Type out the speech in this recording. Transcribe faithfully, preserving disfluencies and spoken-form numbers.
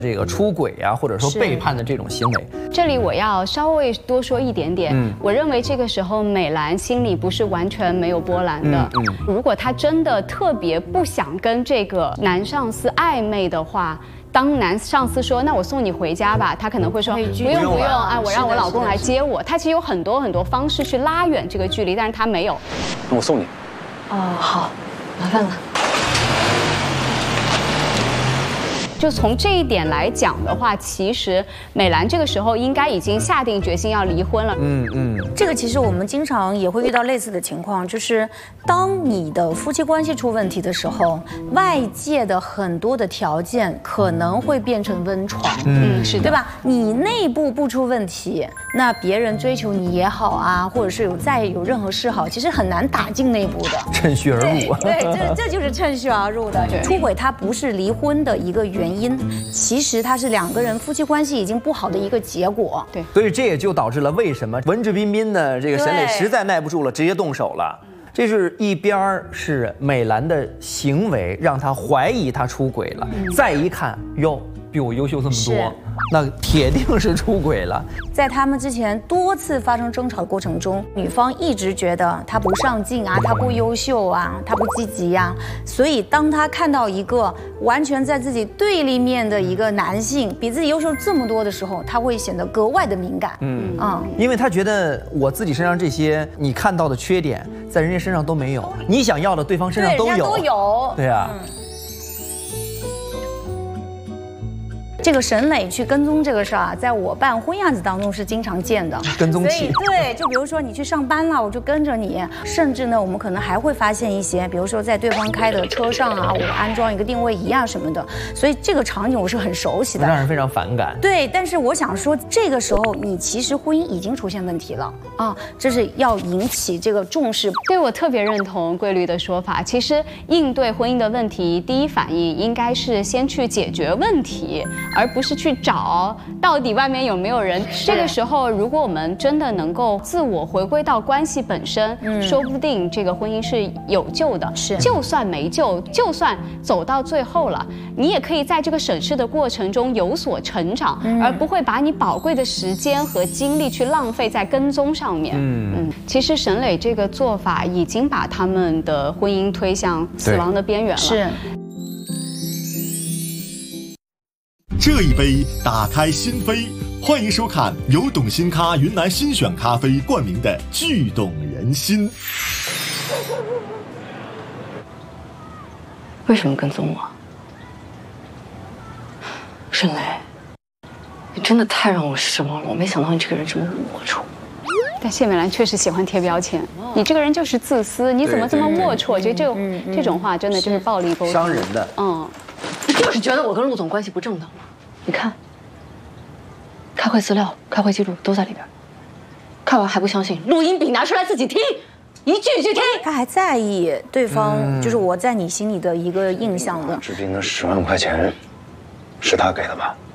这个出轨啊，或者说背叛的这种行为。 这里我要稍微多说一点点。嗯，我认为这个时候美兰心里不是完全没有波澜的。嗯，嗯如果她真的特别不想跟这个男上司暧昧的话。 当男上司说：“那我送你回家吧。”他可能会说：“不用不用，哎，我让我老公来接我。”他其实有很多很多方式去拉远这个距离，但是他没有。 那我送你。 哦，好，麻烦了。 就从这一点来讲的话，其实美兰这个时候应该已经下定决心要离婚了。 嗯嗯， 这个其实我们经常也会遇到类似的情况，就是当你的夫妻关系出问题的时候，外界的很多的条件可能会变成温床。 嗯，是的， 对吧？你内部不出问题，那别人追求你也好啊，或者是有再有任何示好，其实很难打进内部的。 趁虚而入。 对，这这就是趁虚而入的。出轨它不是离婚的一个原因。 因其实它是两个人夫妻关系已经不好的一个结果， 对， 所以这也就导致了为什么文质彬彬的这个沈磊实在耐不住了，直接动手了。这是一边是美兰的行为让他怀疑他出轨了，嗯、再一看哟，比我优秀这么多，那铁定是出轨了。 在他们之前多次发生争吵的过程中，女方一直觉得他不上进啊，他不优秀啊，他不积极呀、啊。所以当他看到一个完全在自己对立面的一个男性比自己优秀这么多的时候，他会显得格外的敏感。嗯啊，嗯因为他觉得我自己身上这些你看到的缺点，在人家身上都没有，你想要的对方身上都有， 都有。 对啊。嗯这个沈磊去跟踪这个事儿啊，在我办婚姻案子当中是经常见的。 跟踪器。 对，就比如说你去上班了，我就跟着你，甚至呢，我们可能还会发现一些，比如说在对方开的车上啊，我安装一个定位仪啊什么的。所以这个场景我是很熟悉的， 让人非常反感。 对，但是我想说，这个时候你其实婚姻已经出现问题了啊，这是要引起这个重视。 对，我特别认同桂律的说法。其实应对婚姻的问题，第一反应应该是先去解决问题，而不是去找。 找到底外面有没有人？这个时候，如果我们真的能够自我回归到关系本身，嗯、说不定这个婚姻是有救的。是，就算没救，就算走到最后了，你也可以在这个审视的过程中有所成长，嗯、而不会把你宝贵的时间和精力去浪费在跟踪上面。嗯嗯，其实沈磊这个做法已经把他们的婚姻推向死亡的边缘了。 是。 这一杯打开心扉，欢迎收看由董新咖云南新选咖啡冠名的《剧动人心》。 为什么跟踪我？沈磊，你真的太让我失望了！我没想到你这个人这么龌龊。 但谢美兰确实喜欢贴标签，你这个人就是自私，你怎么这么龌龊？我觉得这种这种话真的就是暴力沟通， 伤人的。 嗯， 你就是觉得我跟陆总关系不正当吗？ 你看，开会资料、开会记录都在里边。看完还不相信，录音笔拿出来自己听，一句一句听。 他还在意对方，嗯、就是我在你心里的一个印象的。 志斌的十万块钱，是他给的吧？